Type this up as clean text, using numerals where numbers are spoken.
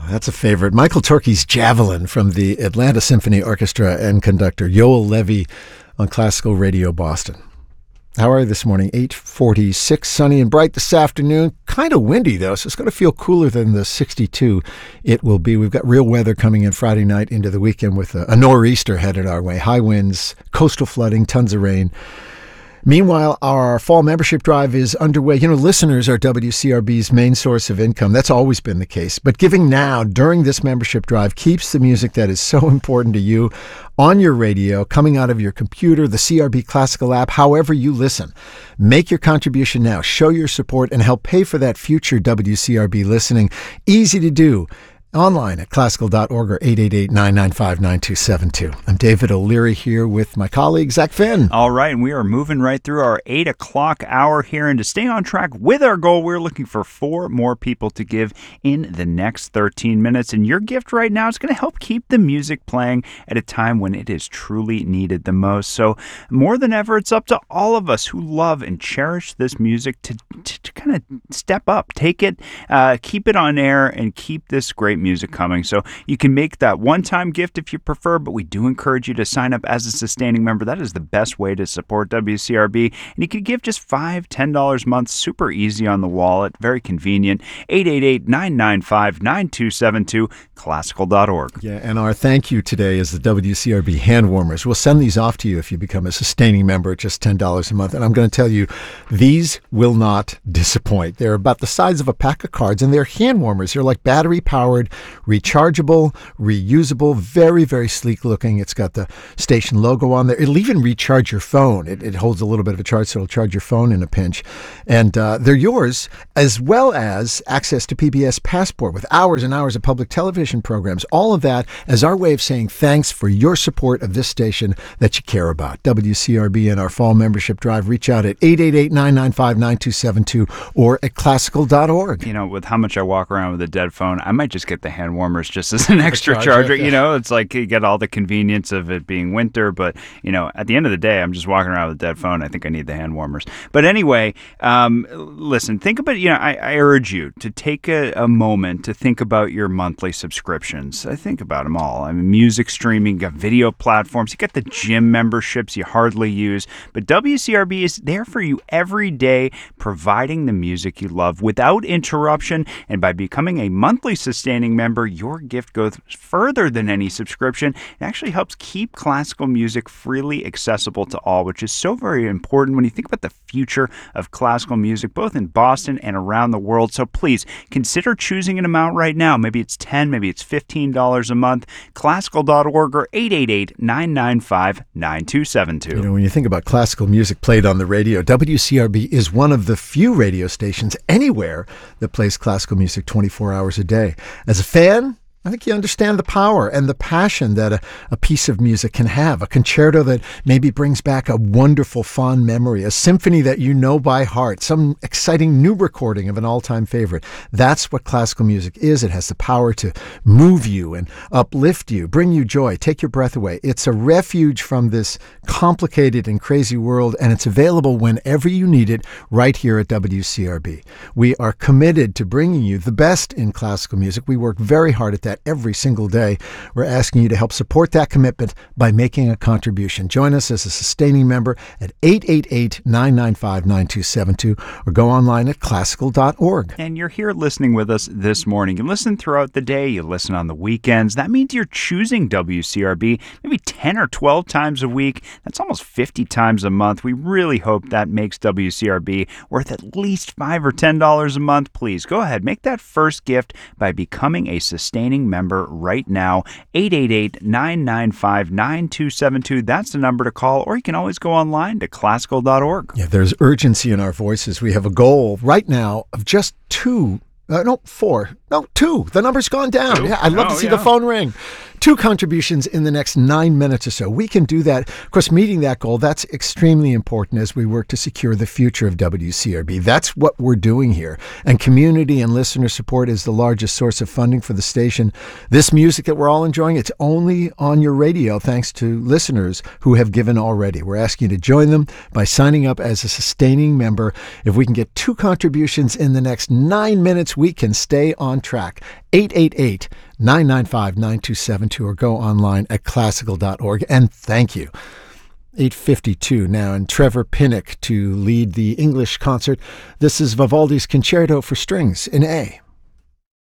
That's a favorite. Michael Torke's Javelin from the Atlanta Symphony Orchestra and conductor Yoel Levy on Classical Radio Boston. How are you this morning? 8:46, sunny and bright this afternoon. Kind of windy, though, so it's going to feel cooler than the 62 it will be. We've got real weather coming in Friday night into the weekend with a nor'easter headed our way. High winds, coastal flooding, tons of rain. Meanwhile, our fall membership drive is underway. You know, listeners are WCRB's main source of income. That's always been the case. But giving now during this membership drive keeps the music that is so important to you on your radio, coming out of your computer, the CRB Classical app, however you listen. Make your contribution now. Show your support and help pay for that future WCRB listening. Easy to do. Online at classical.org or 888-995-9272. I'm David O'Leary here with my colleague, Zach Finn. All right, and we are moving right through our 8 o'clock hour here. And to stay on track with our goal, we're looking for 4 more people to give in the next 13 minutes. And your gift right now is going to help keep the music playing at a time when it is truly needed the most. So more than ever, it's up to all of us who love and cherish this music to kind of step up, take it, keep it on air, and keep this great music coming. So you can make that one-time gift if you prefer, but we do encourage you to sign up as a sustaining member. That is the best way to support WCRB. And you can give just $5, $10 a month. Super easy on the wallet. Very convenient. 888-995-9272, classical.org. Yeah, and our thank you today is the WCRB hand warmers. We'll send these off to you if you become a sustaining member at just $10 a month. And I'm going to tell you, these will not disappoint. They're about the size of a pack of cards, and they're hand warmers. They're like battery-powered, rechargeable, reusable, very, very sleek looking. It's got the station logo on there. It'll even recharge your phone. It holds a little bit of a charge, so it'll charge your phone in a pinch. And they're yours, as well as access to PBS Passport with hours and hours of public television programs. All of that as our way of saying thanks for your support of this station that you care about. WCRB and our fall membership drive. Reach out at 888-995-9272 or at classical.org. You know, with how much I walk around with a dead phone, I might just get the hand warmers just as an extra charger. You know, it's like you get all the convenience of it being winter, but, you know, at the end of the day, I'm just walking around with a dead phone. I think I need the hand warmers. But anyway, listen, think about, you know, I urge you to take a moment to think about your monthly subscriptions. I think about them all. I mean, music streaming, you got video platforms, you got the gym memberships you hardly use, but WCRB is there for you every day, providing the music you love without interruption. And by becoming a monthly sustaining member, your gift goes further than any subscription. It actually helps keep classical music freely accessible to all, which is so very important when you think about the future of classical music, both in Boston and around the world. So please consider choosing an amount right now. Maybe it's $10, maybe it's $15 a month. Classical.org or 888-995-9272. You know, when you think about classical music played on the radio, WCRB is one of the few radio stations anywhere that plays classical music 24 hours a day. As a fan, I think you understand the power and the passion that a piece of music can have. A concerto that maybe brings back a wonderful, fond memory, a symphony that you know by heart, some exciting new recording of an all-time favorite. That's what classical music is. It has the power to move you and uplift you, bring you joy, take your breath away. It's a refuge from this complicated and crazy world, and it's available whenever you need it right here at WCRB. We are committed to bringing you the best in classical music. We work very hard at that every single day. We're asking you to help support that commitment by making a contribution. Join us as a sustaining member at 888-995-9272 or go online at classical.org. And you're here listening with us this morning. You listen throughout the day. You listen on the weekends. That means you're choosing WCRB maybe 10 or 12 times a week. That's almost 50 times a month. We really hope that makes WCRB worth at least $5 or $10 a month. Please go ahead. Make that first gift by becoming a sustaining member right now. 888-995-9272. That's the number to call, or you can always go online to classical.org. Yeah, there's urgency in our voices. We have a goal right now of just 2. The number's gone down. Yeah, I'd love to see the phone ring. 2 contributions in the next 9 minutes or so. We can do that. Of course, meeting that goal, that's extremely important as we work to secure the future of WCRB. That's what we're doing here. And community and listener support is the largest source of funding for the station. This music that we're all enjoying, it's only on your radio thanks to listeners who have given already. We're asking you to join them by signing up as a sustaining member. If we can get 2 contributions in the next 9 minutes, we can stay on on track. 888-995-9272 or go online at classical.org. And thank you. 8:52 now, and Trevor Pinnock to lead the English concert. This is Vivaldi's Concerto for Strings in A.